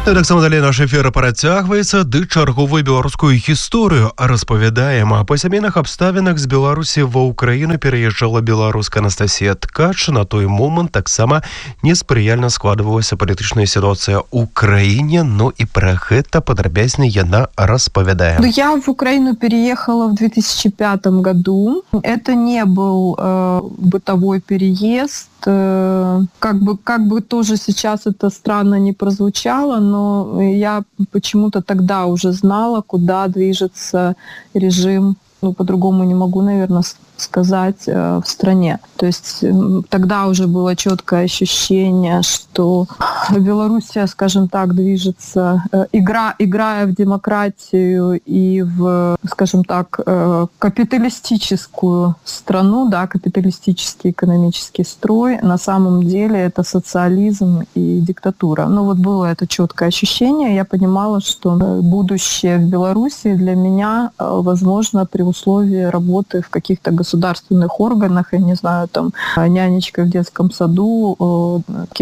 Так само далей наш эфир працягваецца, ды чарговую беларускую гісторыю распавядаем. Па сямейных абставінах з Беларусі ва Ўкраіну пераязджала беларуска Анастасія Ткач. На той момант таксама неспрыяльна складвалася палітычная сітуацыя ў краіне, но і пра гэта падрабязней яна распавядае. Я в Украину переехала в 2005 году. Это не был бытовой переезд. Как бы тоже сейчас это странно не прозвучало, но я почему-то тогда уже знала, куда движется режим, по-другому не могу, наверное, сказать, в стране. То есть тогда уже было четкое ощущение, что Белоруссия, скажем так, движется, играя в демократию и в, скажем так, капиталистическую страну, да, капиталистический экономический строй. На самом деле это социализм и диктатура. Было это четкое ощущение. Я понимала, что будущее в Белоруссии для меня возможно при условии работы в каких-то государственных органах, я не знаю, там, нянечкой в детском саду,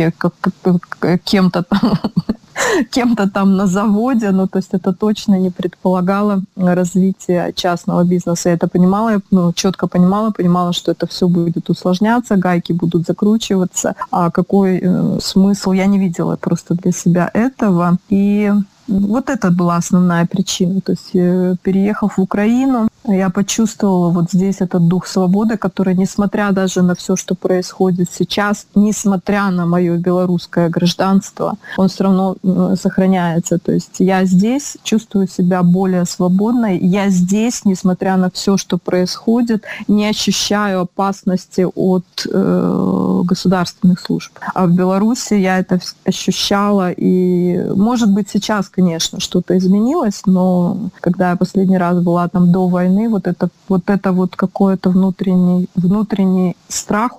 кем-то там на заводе, то есть это точно не предполагало развитие частного бизнеса. Я это понимала, я четко понимала, что это все будет усложняться, гайки будут закручиваться, а какой смысл, я не видела просто для себя этого. И вот это была основная причина. То есть, переехав в Украину, я почувствовала вот здесь этот дух свободы, который, несмотря даже на все, что происходит сейчас, несмотря на мое белорусское гражданство, он все равно сохраняется. То есть я здесь чувствую себя более свободной. Я здесь, несмотря на все, что происходит, не ощущаю опасности от государственных служб. А в Беларуси я это ощущала. И, может быть, сейчас, конечно, что-то изменилось, но когда я последний раз была там до войны, вот это какой-то внутренний страх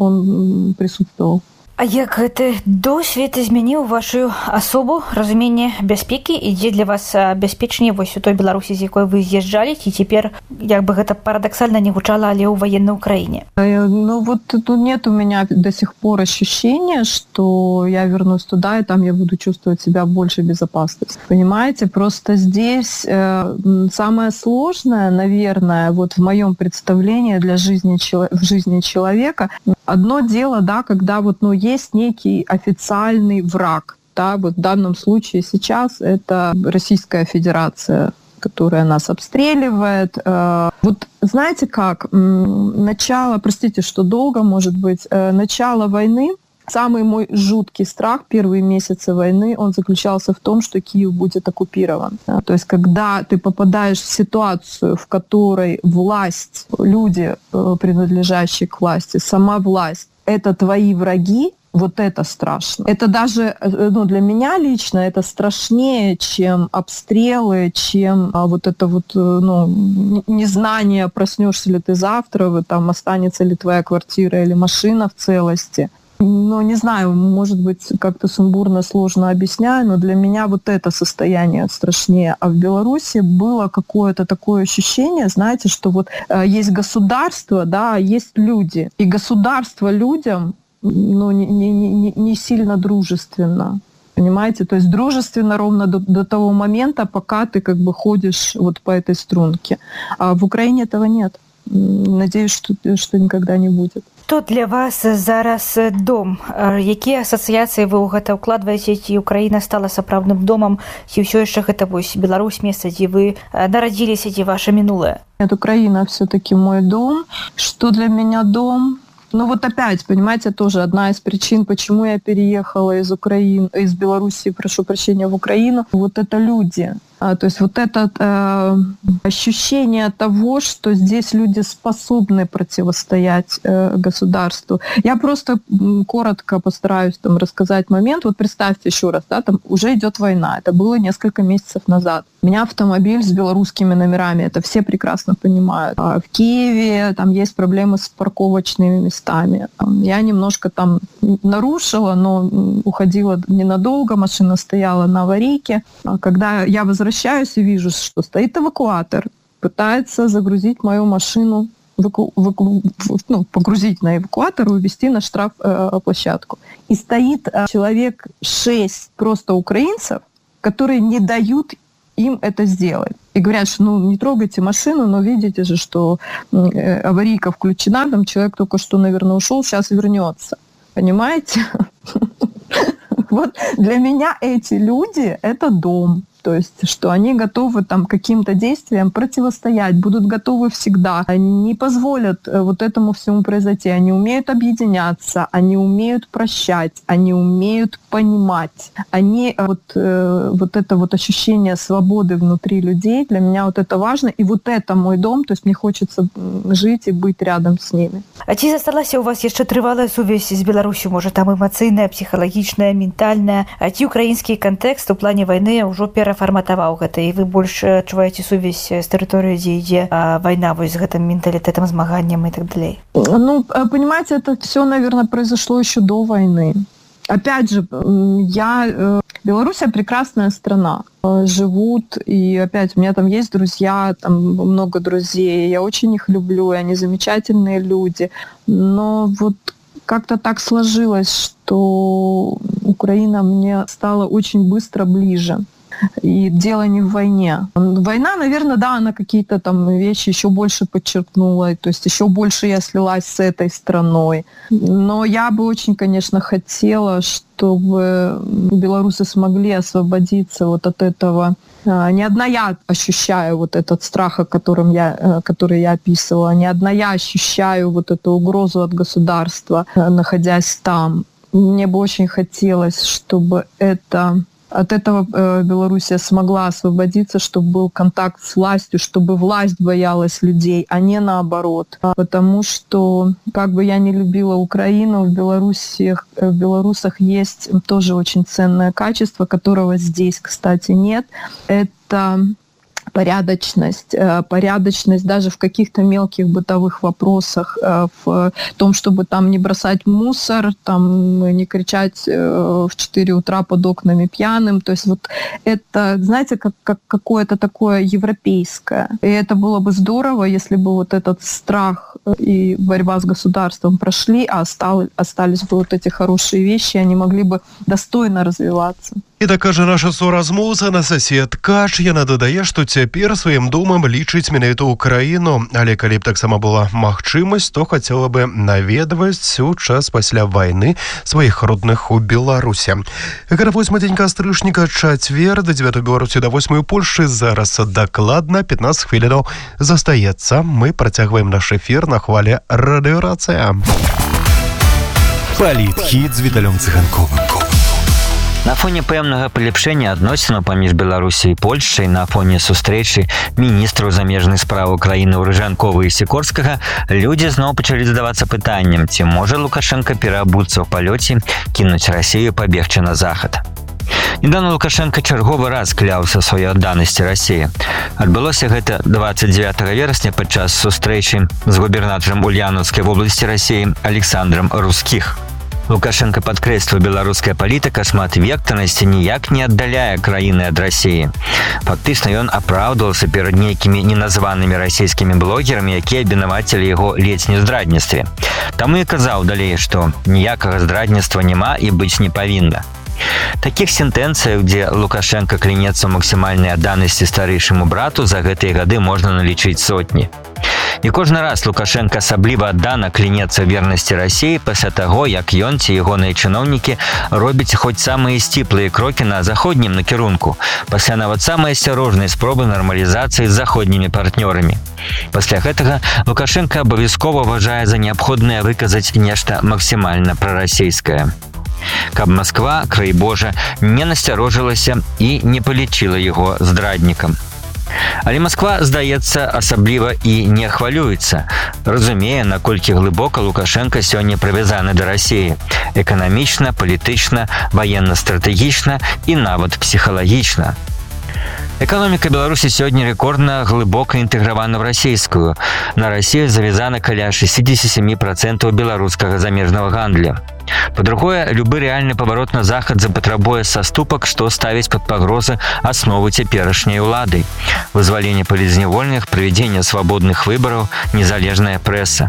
он присутствовал. А як гэты досвед змяніў вашу асобу, разуменне бяспекі, і дзе для вас бяспечней вось у той Беларусі, з якой вы з'язджалі, і цяпер, як бы гэта парадоксальна не гучала, але ў ваеннай Украине? Тут нет у меня до сих пор ощущения, что я вернусь туда, и там я буду чувствовать себя в большей безопасности. Понимаете, просто здесь самое сложное, наверное, вот в моем представлении в жизни человека, одно дело, да, когда есть некий официальный враг, да, вот в данном случае сейчас это Российская Федерация, которая нас обстреливает. Вот знаете как, начало, простите, что долго, может быть, начало войны, самый мой жуткий страх первые месяцы войны, он заключался в том, что Киев будет оккупирован. То есть когда ты попадаешь в ситуацию, в которой власть, люди, принадлежащие к власти, сама власть, это твои враги, вот это страшно. Это даже для меня лично это страшнее, чем обстрелы, чем незнание, проснешься ли ты завтра, там останется ли твоя квартира или машина в целости. Не знаю, может быть, как-то сумбурно, сложно объясняю, но для меня вот это состояние страшнее. А в Беларуси было какое-то такое ощущение, знаете, что вот есть государство, да, а есть люди. И государство людям не сильно дружественно. Понимаете? То есть дружественно ровно до того момента, пока ты как бы ходишь вот по этой струнке. А в Украине этого нет. Надеюсь, что никогда не будет. Што для вас зараз дом? Якія асацыяцыі вы ў гэта ўкладваеце, ці Украіна стала сапраўдным домам, ці ўсё яшчэ гэта вось Беларусь, месца, дзе вы нарадзіліся, дзе ваше минулое? Нет, Украина все-таки мой дом. Что для меня дом? Опять, понимаете, тоже одна из причин, почему я переехала из Беларуси, прошу прощения, в Украину, вот это люди. То есть вот это ощущение того, что здесь люди способны противостоять государству. Я просто коротко постараюсь рассказать момент. Вот представьте еще раз, да, там уже идет война. Это было несколько месяцев назад. У меня автомобиль с белорусскими номерами, это все прекрасно понимают. В Киеве там есть проблемы с парковочными местами. Я немножко там нарушила, но уходила ненадолго, машина стояла на аварийке. Когда я возвращаюсь и вижу, что стоит эвакуатор, пытается загрузить мою машину, погрузить на эвакуатор и увезти на штрафплощадку. И стоит человек 6 просто украинцев, которые не дают им это сделать. И говорят, что не трогайте машину, но видите же, что аварийка включена, там человек только что, наверное, ушел, сейчас вернется. Понимаете? Вот для меня эти люди – это дом. То есть, что они готовы там каким-то действиям противостоять, будут готовы всегда. Они не позволят вот этому всему произойти. Они умеют объединяться, они умеют прощать, они умеют понимать. Они вот это вот ощущение свободы внутри людей, для меня вот это важно. И вот это мой дом, то есть мне хочется жить и быть рядом с ними. А ці засталася у вас яшчэ трывалая сувязь з Беларусью, можа там эмацыйная, псіхалагічная, ментальная, а ці украінскі кантэкст у плане вайны ўжо перафарматаваў гэта, і вы больш адчуваеце сувязь з тэрыторыяй, дзе ідзе вайна вось з гэтым менталітэтам, змаганнем и так далей? Понимаете, это все, наверное, произошло еще до войны. Опять же, Белоруссия прекрасная страна. Живут, и опять у меня там есть друзья, там много друзей, я очень их люблю, и они замечательные люди. Но вот как-то так сложилось, что Украина мне стала очень быстро ближе. И дело не в войне. Война, наверное, да, она какие-то там вещи еще больше подчеркнула, то есть еще больше я слилась с этой страной. Но я бы очень, конечно, хотела, чтобы белорусы смогли освободиться вот от этого. Не одна я ощущаю вот этот страх, который я описывала, не одна я ощущаю вот эту угрозу от государства, находясь там. Мне бы очень хотелось, чтобы от этого Белоруссия смогла освободиться, чтобы был контакт с властью, чтобы власть боялась людей, а не наоборот. Потому что, как бы я ни любила Украину, в белорусах есть тоже очень ценное качество, которого здесь, кстати, нет. Это порядочность даже в каких-то мелких бытовых вопросах, в том, чтобы там не бросать мусор, там не кричать в 4 утра под окнами пьяным. То есть вот это, знаете, как какое-то такое европейское. И это было бы здорово, если бы вот этот страх и борьба с государством прошли, а остались бы вот эти хорошие вещи, они могли бы достойно развиваться. І так каже наша соразмоўца Анастасія Ткач. Яна дадае, што цяпер сваім домам лічыць менавіта Украіну, але калі б таксама была магчымасць, то хацела бы наведваць у час пасля вайны сваіх родных у Беларусі. Гэта 8 дзень кастрычніка, чацвер, да 9 Беларусі, да 8 Польшчы. Зараз дакладна 15 хвілінаў застаецца. Мы працягваем наш эфір на хвале радыёрацыя. Палітхіт з Віталём Цыганковым. На фоне пэўнага паляпшэння адносінаў паміж Беларусі і Польшчай, на фоне сустрэчы міністраў замежных спраў краіны Рыжанкова і Сікорскага, людзі зноў пачалі задавацца пытаннем, ці можа Лукашенко пераабуцца ў палёце, кінуць Расію, пабегчы на захад. Недавно Лукашенко чарговы раз кляўся сваёй адданасці Расіі. Адбылося гэта 29 верасня падчас сустрэчы з губернатарам Ульяновскай вобласці Расіі Александром Рускіх. Лукашенко падкрэсліў, беларуская палітыка шматвектарнасці ніяк не аддаляе краіны ад Расіі. Фактычна ён апраўдваўся перад нейкімі неназванымі расійскімі блогерамі, якія абвінавацілі яго ледзь не ў здрадніцтве. Таму і казаў далей, што ніякага здрадніцтва няма і быць не павінна. Такіх сентэнцыяў, дзе Лукашенко клянецца ў максімальнай адданасці старэйшаму брату, за гэтыя гады можна налічыць сотні. І кожны раз Лукашенко асабліва аддана клянецца вернасці Расіі пасля таго, як ён ці ягоныя чыноўнікі робяць хоць самыя сціплыя крокі на заходнім накірунку, пасля нават самай асцярожнай спробы нармалізацыі з заходнімі партнёрамі. Пасля гэтага Лукашенко абавязкова вважае за неабходнае выказаць нешта максімальна прарасійскае. Каб Масква, край Божа, не насцярожылася і не палічыла яго здраднікам. Але Масква, здаецца, асабліва і не хвалюецца. Разумее, наколькі глыбока Лукашенко сёння прывязаны да Расіі. Эканамічна, палітычна, ваенна-стратэгічна і нават псіхалагічна. Эканоміка Беларусі сёння рэкордна глыбока інтэгравана в расійскую. На Расію завязана каля 67% беларускага замежнага гандля. Па-другое, любы рэальны паварот на захад запатрабуе саступак, што ставіць пад пагрозы асновы цяперашняй улады. Вызваленне палізнявольных, правядзенне свабодных выбараў, незалежная прэса.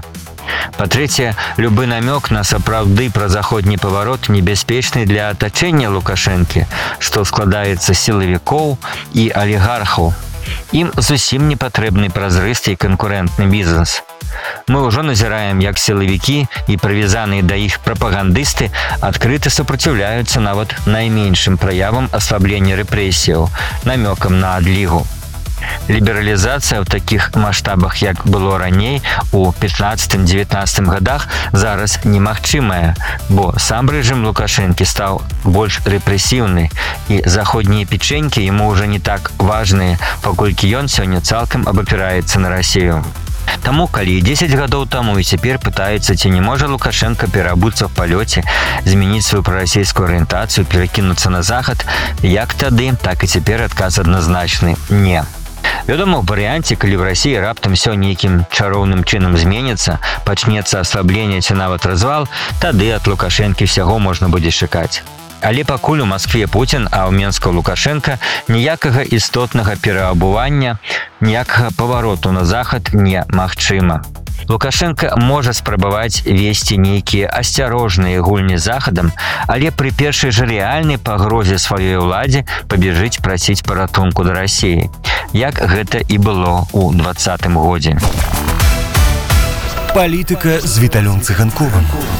Па-трэцяе, любы намёк на сапраўды празаходні паварот небяспечны для атачэння Лукашэнкі, што складаецца з сілавікоў і алігархаў. Ім зусім не патрэбны празрысты і канкурэнтны бізнес. Мы ўжо назіраем, як сілавікі і прывязаныя да іх прапагандысты адкрыта супраціўляюцца нават найменшым праявам аслаблення рэпрэсіяў, намёкам на адлігу. Лібералізацыя ў такіх маштабах, як было раней, у 15-19 годах зараз немагчымая, бо сам рэжым Лукашэнкі стаў больш рэпрэсіўны, і заходнія печенькі яму ўжо не так важныя, паколькі ён сёння цалкам абапіраецца на Расію. Таму, калі 10 гадоў таму і цяпер пытаецца, ці не можа Лукашенко пераабуцца ў палёце, змяніць сваю прарасійскую арыентацыю, перакінуцца на захад, як тады, так і цяпер адказ адназначны – не. Вядома, у варыянце, калі в Расіі раптам всё нейкім чароўным чынам зменіцца, пачнецца аслабленне ці нават развал, тады ад Лукашэнкі всяго можна будзе чакаць. Але пакуль у Маскве Пуцін, а ў Менску Лукашенко, ніякага істотнага пераабування, ніякага павароту на захад немагчыма. Лукашенко можа спрабаваць весці нейкія асцярожныя гульні з захадам, але пры першай жа рэальнай пагрозе сваёй уладзе пабежыць прасіць паратунку да Расіі, як гэта і было ў 2020 годзе. Палітыка з Віталём Цыганковым.